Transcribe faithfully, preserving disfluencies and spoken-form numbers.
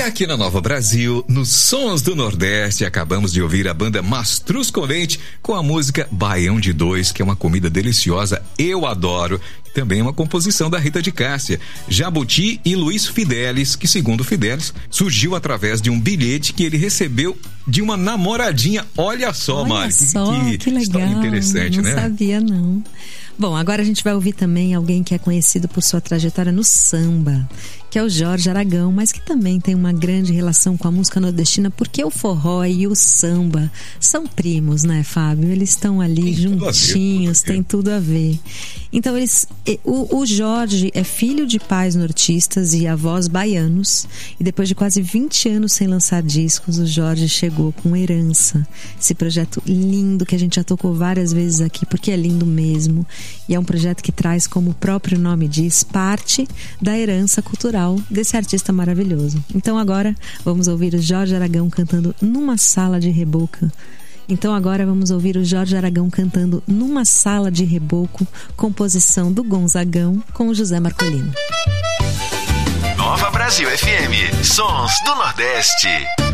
aqui na Nova Brasil, nos Sons do Nordeste, acabamos de ouvir a banda Mastruz com Leite com a música Baião de Dois, que é uma comida deliciosa, eu adoro. Também é uma composição da Rita de Cássia, Jabuti e Luiz Fidelis, que segundo Fidelis, surgiu através de um bilhete que ele recebeu de uma namoradinha. Olha só, Olha Mari, só, que, que legal, interessante, não né? Não sabia, não. Bom, agora a gente vai ouvir também alguém que é conhecido por sua trajetória no samba, que é o Jorge Aragão, mas que também tem uma grande relação com a música nordestina, porque o forró e o samba são primos, né, Fábio? Eles estão ali tem juntinhos, tudo tem tudo a ver. Então, eles, o, o Jorge é filho de pais nortistas e avós baianos, e depois de quase vinte anos sem lançar discos, o Jorge chegou com Herança, esse projeto lindo que a gente já tocou várias vezes aqui, porque é lindo mesmo, e é um projeto que traz, como o próprio nome diz, parte da herança cultural desse artista maravilhoso. Então agora vamos ouvir o Jorge Aragão cantando Numa Sala de Reboco. Então agora vamos ouvir o Jorge Aragão cantando Numa Sala de Reboco, composição do Gonzagão com o José Marcolino. Nova Brasil F M, Sons do Nordeste.